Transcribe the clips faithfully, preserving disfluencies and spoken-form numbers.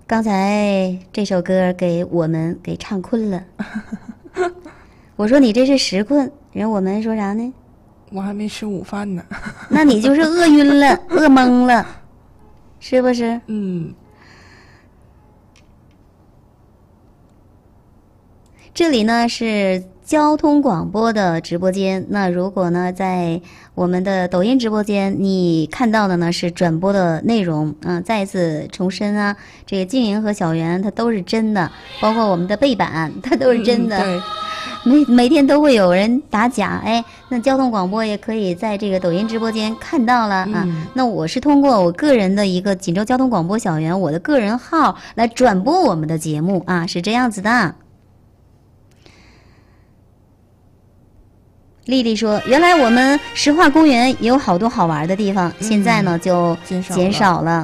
刚才这首歌给我们给唱困了。我说你这是实困，人我们说啥呢？ 我还没吃午饭呢。 那你就是饿晕了，饿懵了，是不是？ 嗯。 这里呢是交通广播的直播间，那如果呢在我们的抖音直播间你看到的呢是转播的内容啊、呃，再一次重申啊，这个静莹和小圆它都是真的，包括我们的背板它都是真的。 嗯、对。 每每天都会有人打假，哎，那交通广播也可以在这个抖音直播间看到了啊。 嗯、 那我是通过我个人的一个锦州交通广播小圆我的个人号来转播我们的节目啊，是这样子的。丽丽说：“原来我们石化公园也有好多好玩的地方，嗯、现在呢就减少了。”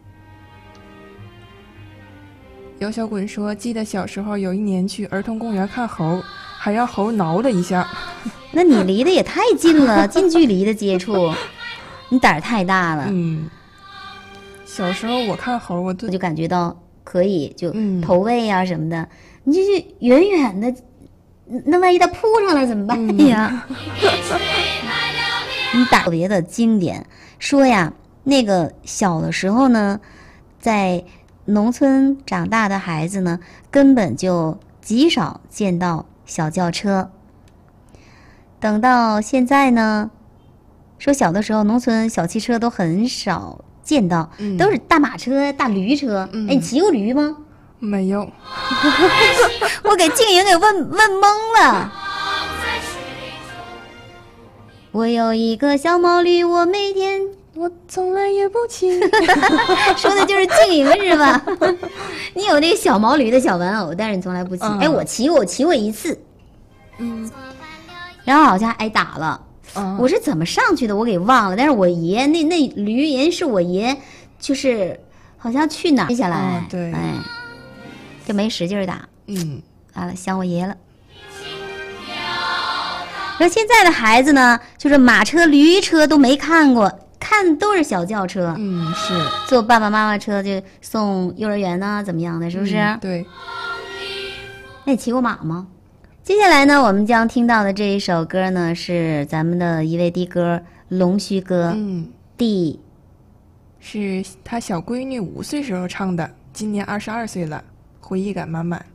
姚小滚说：“记得小时候有一年去儿童公园看猴，还让猴挠了一下。” 那你离得也太近了，近距离的接触，你胆儿太大了。 嗯。小时候我看猴，我我就感觉到可以就投喂啊什么的，嗯、你就是远远的。那万一它扑上来怎么办呀？嗯、你打特别的经典，说呀，那个小的时候呢，在农村长大的孩子呢，根本就极少见到小轿车。等到现在呢，说小的时候农村小汽车都很少见到， 嗯、 都是大马车、大驴车。嗯、哎，你骑过驴吗？ 没有。 我给静莹给问问懵了。我有一个小毛驴，我每天我从来也不骑。 说的就是静莹是吧？你有这个小毛驴的小玩偶，但是你从来不骑。嗯、哎，我骑过，我骑过一次。 嗯。 然后好像挨打了。 嗯、 我是怎么上去的？我给忘了。但是我爷那那驴人是我爷，就是好像去哪儿下来。 嗯、对。 哎。就没使劲打， 嗯， 完了想我爷了。说现在的孩子呢，就是马车、驴车都没看过，看都是小轿车。 嗯，是坐爸爸妈妈车就送幼儿园呐、啊，怎么样的，是不是？ 嗯、对。 那你骑过马吗？接下来呢，我们将听到的这一首歌呢，是咱们的一位的哥龙须哥， 嗯， 弟， 是他小闺女五岁时候唱的，今年二十二岁了。回忆感满满。